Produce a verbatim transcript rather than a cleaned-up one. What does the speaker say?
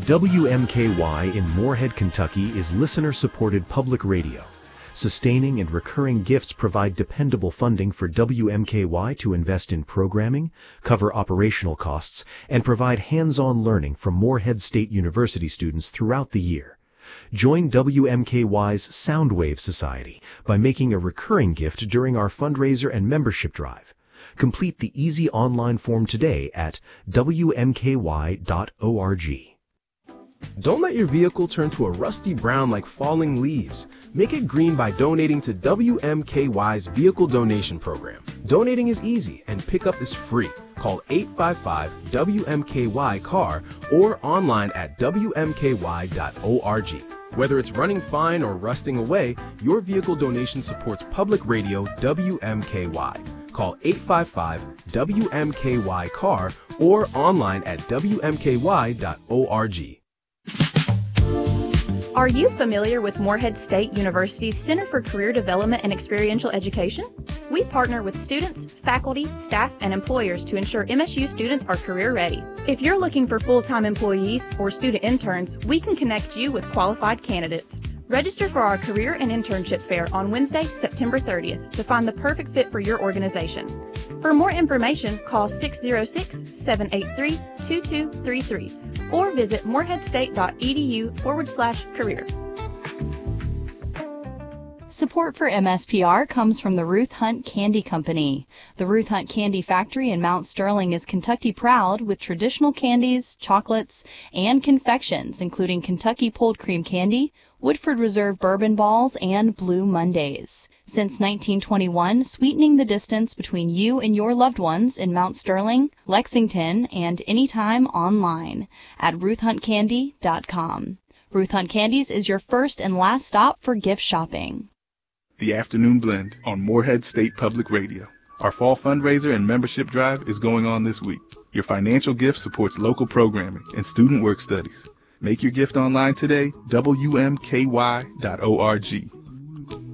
W M K Y in Moorhead, Kentucky is listener-supported public radio. Sustaining and recurring gifts provide dependable funding for W M K Y to invest in programming, cover operational costs, and provide hands-on learning from Moorhead State University students throughout the year. Join W M K Y's Soundwave Society by making a recurring gift during our fundraiser and membership drive. Complete the easy online form today at W M K Y dot org. Don't let your vehicle turn to a rusty brown like falling leaves. Make it green by donating to W M K Y's Vehicle Donation Program. Donating is easy and pickup is free. Call eight five five W M K Y C A R or online at W M K Y dot org. Whether it's running fine or rusting away, your vehicle donation supports public radio W M K Y. Call eight five five W M K Y C A R or online at W M K Y dot org. Are you familiar with Moorhead State University's Center for Career Development and Experiential Education? We partner with students, faculty, staff, and employers to ensure M S U students are career ready. If you're looking for full-time employees or student interns, we can connect you with qualified candidates. Register for our Career and Internship Fair on Wednesday, September thirtieth to find the perfect fit for your organization. For more information, call six zero six, seven eight three, two two three three or visit moorheadstate.edu forward slash career. Support for M S P R comes from the Ruth Hunt Candy Company. The Ruth Hunt Candy Factory in Mount Sterling is Kentucky proud with traditional candies, chocolates, and confections, including Kentucky Pulled Cream Candy, Woodford Reserve Bourbon Balls, and Blue Mondays. Since nineteen twenty-one, sweetening the distance between you and your loved ones in Mount Sterling, Lexington, and anytime online at ruth hunt candy dot com. Ruth Hunt Candies is your first and last stop for gift shopping. The Afternoon Blend on Moorhead State Public Radio. Our fall fundraiser and membership drive is going on this week. Your financial gift supports local programming and student work studies. Make your gift online today, W M K Y dot org.